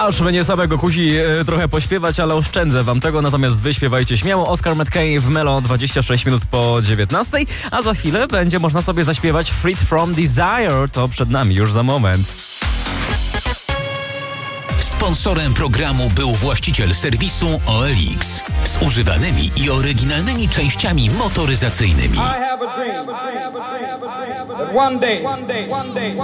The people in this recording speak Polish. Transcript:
Aż mnie samego kusi trochę pośpiewać, ale oszczędzę wam tego, natomiast wy śpiewajcie śmiało. Oscar McKay w Melo 26 minut po 19, a za chwilę będzie można sobie zaśpiewać Freed from Desire. To przed nami już za moment. Sponsorem programu był właściciel serwisu OLX z używanymi i oryginalnymi częściami motoryzacyjnymi.